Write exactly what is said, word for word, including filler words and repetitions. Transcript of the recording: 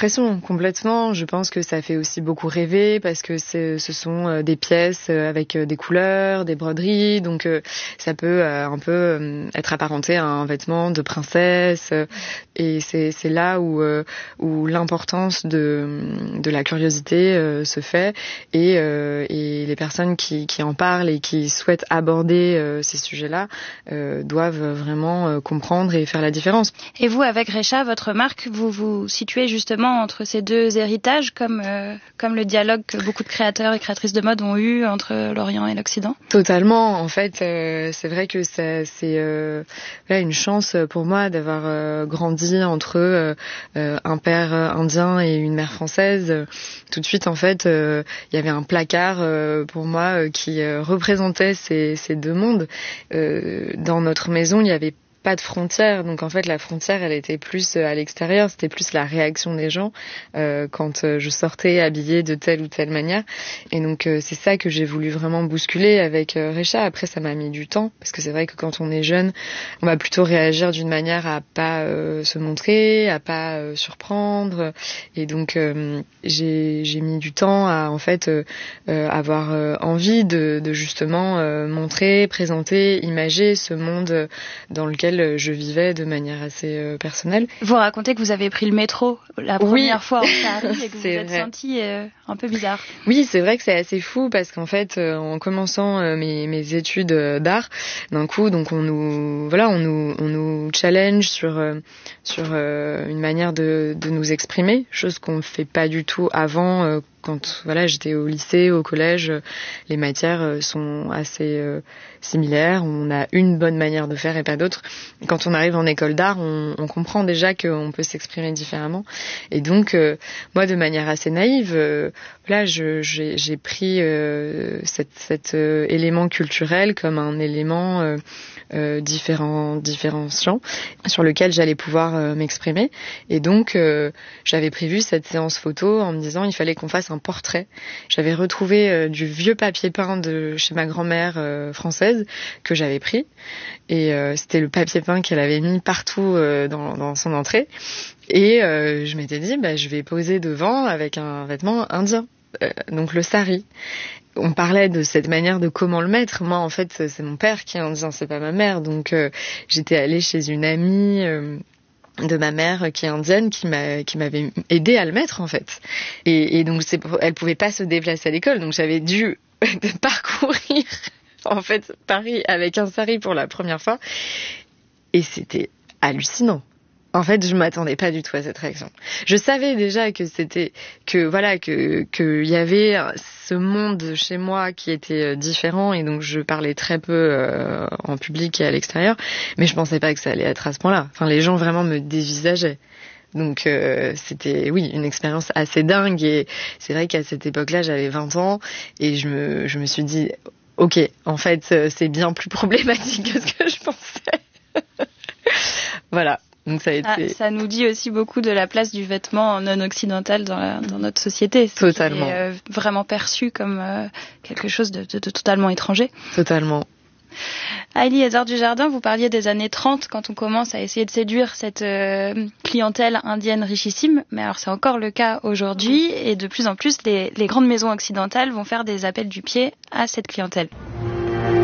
l'impression, complètement. Je pense que ça fait aussi beaucoup rêver parce que c'est, ce sont des pièces avec des couleurs, des broderies, donc ça peut un peu être apparenté à un vêtement de princesse. Et c'est, c'est là où, où l'importance de, de la curiosité se fait et, et les personnes qui, qui en parlent et qui souhaitent aborder ces sujets-là doivent vraiment comprendre et faire la différence. Et vous, avec Recha, votre marque, vous vous situez justement entre ces deux héritages, comme, euh, comme le dialogue que beaucoup de créateurs et créatrices de mode ont eu entre l'Orient et l'Occident ? Totalement. En fait, euh, c'est vrai que ça, c'est euh, là, une chance pour moi d'avoir euh, grandi entre euh, un père indien et une mère française. Tout de suite, en fait, euh, il y avait un placard euh, pour moi euh, qui euh, représentait ces, ces deux mondes. Euh, dans notre maison, il y avait pas de frontière, donc en fait la frontière elle était plus à l'extérieur, c'était plus la réaction des gens euh, quand euh, je sortais habillée de telle ou telle manière, et donc euh, c'est ça que j'ai voulu vraiment bousculer avec euh, Recha. Après ça m'a mis du temps, parce que c'est vrai que quand on est jeune, on va plutôt réagir d'une manière à pas euh, se montrer, à pas euh, surprendre, et donc euh, j'ai, j'ai mis du temps à en fait euh, euh, avoir euh, envie de, de justement euh, montrer, présenter, imager ce monde dans lequel je vivais de manière assez euh, personnelle. Vous racontez que vous avez pris le métro la première oui. fois en Paris et que vous vous êtes senti euh, un peu bizarre. Oui, c'est vrai que c'est assez fou parce qu'en fait, euh, en commençant euh, mes, mes études euh, d'art, d'un coup, donc on nous, voilà, on nous, on nous challenge sur euh, sur euh, une manière de, de nous exprimer, chose qu'on ne fait pas du tout avant. Euh, Quand voilà, j'étais au lycée, au collège, les matières sont assez euh, similaires. On a une bonne manière de faire et pas d'autre. Quand on arrive en école d'art, on, on comprend déjà qu'on peut s'exprimer différemment. Et donc, euh, moi, de manière assez naïve, euh, là, je, j'ai, j'ai pris euh, cet, cet euh, élément culturel comme un élément euh, euh, différent, différenciant sur lequel j'allais pouvoir euh, m'exprimer. Et donc, euh, j'avais prévu cette séance photo en me disant il fallait qu'on fasse un portrait. J'avais retrouvé euh, du vieux papier peint de chez ma grand-mère euh, française que j'avais pris et euh, c'était le papier peint qu'elle avait mis partout euh, dans, dans son entrée et euh, je m'étais dit bah je vais poser devant avec un vêtement indien, euh, donc le sari. On parlait de cette manière de comment le mettre. Moi en fait c'est mon père qui est indien, c'est pas ma mère, donc euh, j'étais allée chez une amie euh, de ma mère qui est indienne qui m'a qui m'avait aidé à le mettre en fait et, et donc c'est elle pouvait pas se déplacer à l'école, donc j'avais dû parcourir en fait Paris avec un sari pour la première fois et c'était hallucinant. En fait, je m'attendais pas du tout à cette réaction. Je savais déjà que c'était que voilà que que il y avait ce monde chez moi qui était différent et donc je parlais très peu euh, en public et à l'extérieur, mais je pensais pas que ça allait être à ce point-là. Enfin, les gens vraiment me dévisageaient. Donc euh, c'était oui une expérience assez dingue et c'est vrai qu'à cette époque-là, j'avais vingt ans et je me je me suis dit OK, en fait, c'est bien plus problématique que ce que je pensais. Voilà. Donc ça, a été... ah, ça nous dit aussi beaucoup de la place du vêtement non occidental dans, la, dans notre société. C'est totalement. Qui est euh, vraiment perçu comme euh, quelque chose de, de, de totalement étranger. Totalement. Aïli Hazard du Jardin, vous parliez des années trente quand on commence à essayer de séduire cette euh, clientèle indienne richissime, mais alors c'est encore le cas aujourd'hui et de plus en plus les, les grandes maisons occidentales vont faire des appels du pied à cette clientèle.